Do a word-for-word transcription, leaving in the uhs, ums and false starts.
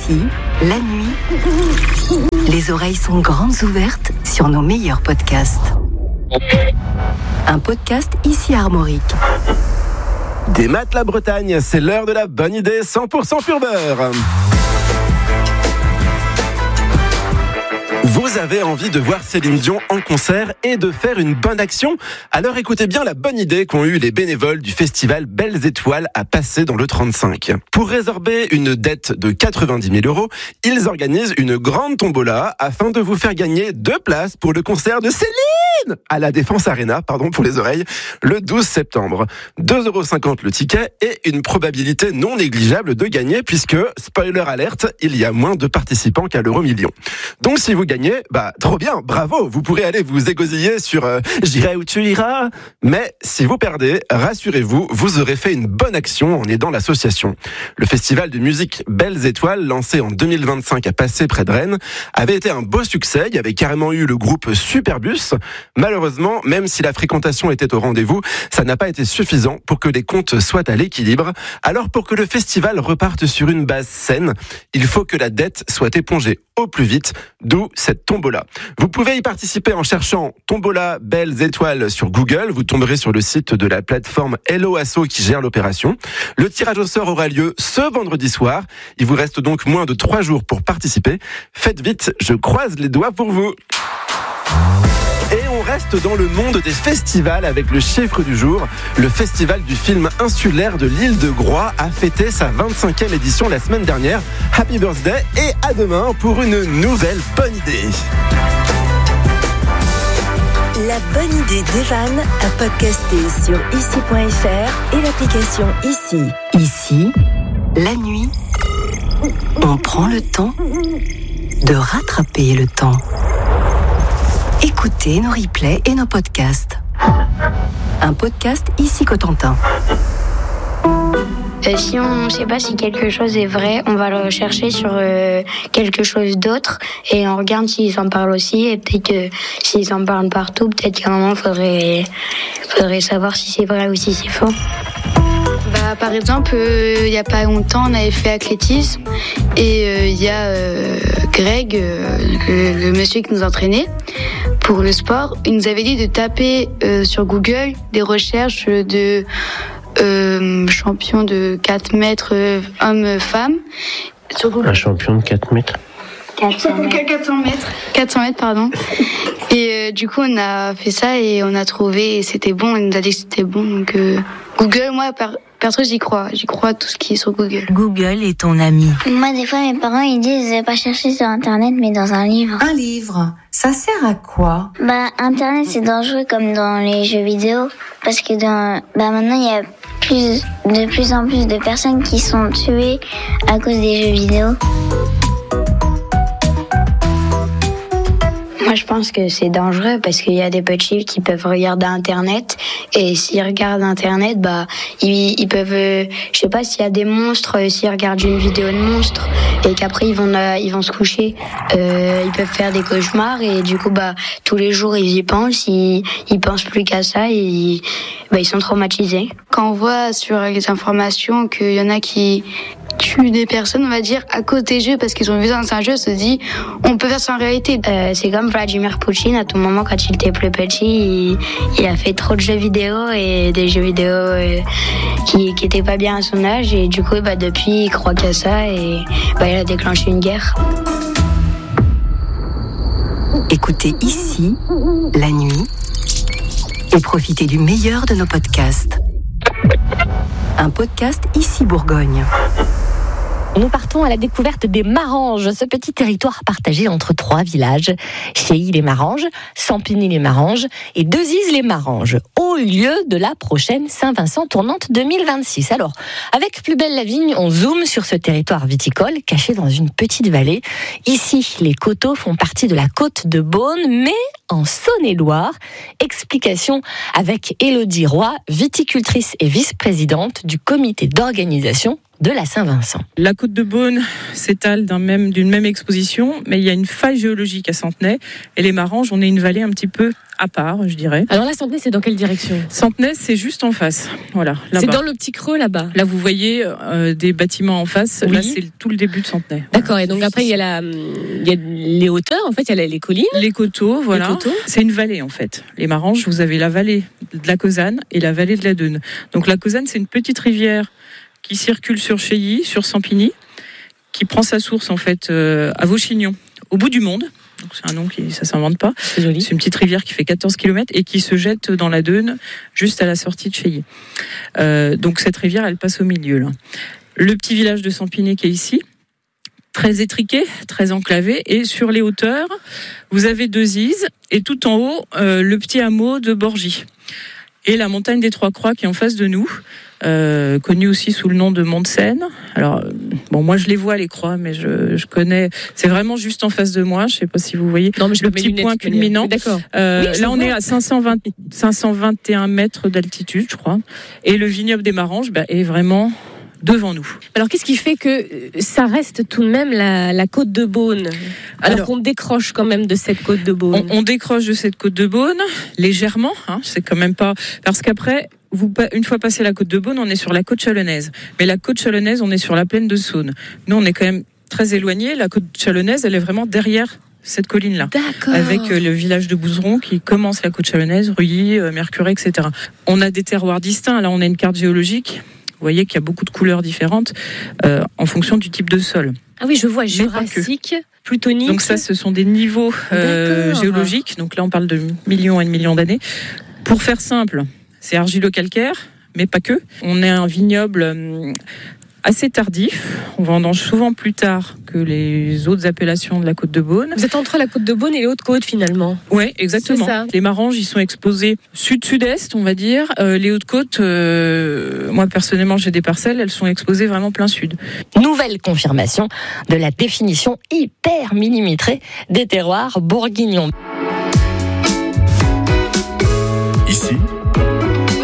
Ici, la nuit, les oreilles sont grandes ouvertes sur nos meilleurs podcasts. Un podcast ici Armorique. Des maths la Bretagne, c'est l'heure de la bonne idée cent pour cent pur beurre. Vous avez envie de voir Céline Dion en concert et de faire une bonne action? Alors écoutez bien la bonne idée qu'ont eu les bénévoles du festival Belles Étoiles à passer dans le trente-cinq. Pour résorber une dette de quatre-vingt-dix mille euros, ils organisent une grande tombola afin de vous faire gagner deux places pour le concert de Céline à la Défense Arena, pardon pour les oreilles, le douze septembre. deux euros cinquante le ticket et une probabilité non négligeable de gagner puisque, spoiler alerte, il y a moins de participants qu'à l'euro million. Donc si vous gagnez, bah trop bien, bravo, vous pourrez aller vous égosiller sur euh, J'irai où tu iras. Mais si vous perdez, rassurez-vous, vous aurez fait une bonne action en aidant l'association. Le festival de musique Belles Étoiles, lancé en deux mille vingt-cinq à Passé près de Rennes, avait été un beau succès. Il y avait carrément eu le groupe Superbus. Malheureusement, même si la fréquentation était au rendez-vous, ça n'a pas été suffisant pour que les comptes soient à l'équilibre. Alors pour que le festival reparte sur une base saine, il faut que la dette soit épongée au plus vite, d'où cette tombola. Vous pouvez y participer en cherchant Tombola Belles Étoiles sur Google. Vous tomberez sur le site de la plateforme Hello Asso qui gère l'opération. Le tirage au sort aura lieu ce vendredi soir. Il vous reste donc moins de trois jours pour participer. Faites vite, je croise les doigts pour vous. Et on reste dans le monde des festivals avec le chiffre du jour. Le festival du film insulaire de l'île de Groix a fêté sa vingt-cinquième édition la semaine dernière. Happy birthday et à demain pour une nouvelle bonne idée. La bonne idée d'Evan à podcaster sur ici point f r et l'application Ici. Ici, la nuit, on prend le temps de rattraper le temps. Écoutez nos replays et nos podcasts. Un podcast Ici Cotentin. Euh, si on ne sait pas si quelque chose est vrai, on va le rechercher sur euh, quelque chose d'autre et on regarde s'ils en parlent aussi. Et peut-être que s'ils en parlent partout, peut-être qu'à un moment, il faudrait, faudrait savoir si c'est vrai ou si c'est faux. Bah, par exemple, il euh, n'y a pas longtemps, on avait fait athlétisme et il euh, y a euh, Greg, euh, le, le monsieur qui nous entraînait pour le sport. Il nous avait dit de taper euh, sur Google des recherches de euh, champion de quatre mètres euh, homme-femme. Sur Google. Un champion de quatre mètres quatre cents mètres. quatre cents mètres. quatre cents mètres, pardon. Et euh, du coup, on a fait ça et on a trouvé et c'était bon. Il nous a dit que c'était bon. Donc, euh, Google, moi, par, perso, j'y crois. J'y crois à tout ce qui est sur Google. Google est ton ami. Moi, des fois, mes parents, ils disent de pas chercher sur Internet, mais dans un livre. Un livre, ça sert à quoi? Bah, Internet, c'est dangereux comme dans les jeux vidéo. Parce que dans, bah, maintenant, il y a plus, de plus en plus de personnes qui sont tuées à cause des jeux vidéo. Moi, je pense que c'est dangereux parce qu'il y a des petits qui peuvent regarder Internet et s'ils regardent Internet, bah, ils, ils peuvent, euh, je sais pas s'il y a des monstres, euh, s'ils regardent une vidéo de monstres et qu'après ils vont, euh, ils vont se coucher, euh, ils peuvent faire des cauchemars et du coup, bah, tous les jours ils y pensent, ils, ils pensent plus qu'à ça et ils, bah, ils sont traumatisés. Quand on voit sur les informations qu'il y en a qui tuent des personnes, on va dire, à cause des jeux parce qu'ils ont vu dans un jeu, on se dit, on peut faire ça en réalité. Euh, c'est comme Vladimir Poutine, à tout moment, quand il était plus petit, il, il a fait trop de jeux vidéo et des jeux vidéo euh, qui, qui étaient pas bien à son âge et du coup, bah, depuis, il croit qu'à ça et bah, il a déclenché une guerre. Écoutez Ici, la nuit, et profitez du meilleur de nos podcasts. Un podcast Ici Bourgogne. Nous partons à la découverte des Maranges, ce petit territoire partagé entre trois villages. Chéilly-les-Maranges, Sampigny-les-Maranges et Deuzize-les-Maranges, au lieu de la prochaine Saint-Vincent tournante deux mille vingt-six. Alors, avec Plus belle la vigne, on zoome sur ce territoire viticole caché dans une petite vallée. Ici, les coteaux font partie de la côte de Beaune, mais en Saône-et-Loire. Explication avec Élodie Roy, viticultrice et vice-présidente du comité d'organisation de la Saint-Vincent. La côte de Beaune s'étale d'un même, d'une même exposition, mais il y a une faille géologique à Centenay. Et les Maranges, on est une vallée un petit peu à part, je dirais. Alors là, Centenay, c'est dans quelle direction ? Centenay, c'est juste en face. Voilà, là-bas. C'est dans le petit creux là-bas. Là, vous voyez euh, des bâtiments en face. Oui. Là, c'est tout le début de Centenay. D'accord. Voilà. Et donc après, il y a la, il y a les hauteurs. En fait, il y a les collines, les coteaux. Voilà. Les coteaux. C'est une vallée en fait. Les Maranges, vous avez la vallée de la Causanne et la vallée de la Deûne. Donc la Causanne, c'est une petite rivière qui circule sur Cheilly, sur Sampigny, qui prend sa source en fait euh, à Vauchignon, au bout du monde. Donc c'est un nom qui ça s'invente pas. C'est joli. C'est une petite rivière qui fait quatorze kilomètres et qui se jette dans la Deûne juste à la sortie de Cheilly. Euh, donc cette rivière, elle passe au milieu là. Le petit village de Sampigny qui est ici, très étriqué, très enclavé, et sur les hauteurs, vous avez deux Ises et tout en haut euh, le petit hameau de Borgy et la montagne des Trois Croix qui est en face de nous. Euh, connu aussi sous le nom de Mont de Seine. Alors, bon, moi je les vois les croix, mais je, je connais. C'est vraiment juste en face de moi. Je sais pas si vous voyez. Non, mais je le petit point culminant. D'accord. Euh, oui, là, on vois. est à cinq cent vingt, cinq cent vingt et un mètres d'altitude, je crois. Et le vignoble des Maranges bah, est vraiment devant nous. Alors, qu'est-ce qui fait que ça reste tout de même la, la côte de Beaune, alors, alors qu'on décroche quand même de cette côte de Beaune? On, on décroche de cette côte de Beaune légèrement. Hein, c'est quand même pas parce qu'après. Vous, une fois passé la côte de Beaune, on est sur la côte chalonnaise. Mais la côte chalonnaise, on est sur la plaine de Saône. Nous, on est quand même très éloigné. La côte chalonnaise, elle est vraiment derrière cette colline-là. D'accord. Avec le village de Bouzeron qui commence la côte chalonnaise, Reuilly, Mercurey, et cetera. On a des terroirs distincts. Là, on a une carte géologique. Vous voyez qu'il y a beaucoup de couleurs différentes euh, en fonction du type de sol. Ah oui, je vois jurassique, plutonique. Donc ça, ce sont des niveaux euh, géologiques. Donc là, on parle de millions et de millions d'années. Pour faire simple, c'est argilo-calcaire, mais pas que. On est un vignoble assez tardif. On vendange souvent plus tard que les autres appellations de la côte de Beaune. Vous êtes entre la côte de Beaune et les Hautes-Côtes finalement. Oui, exactement. C'est ça. Les Maranges, ils sont exposés sud-sud-est, on va dire. Euh, les Hautes-Côtes, euh, moi personnellement, j'ai des parcelles, elles sont exposées vraiment plein sud. Nouvelle confirmation de la définition hyper millimétrée des terroirs bourguignons.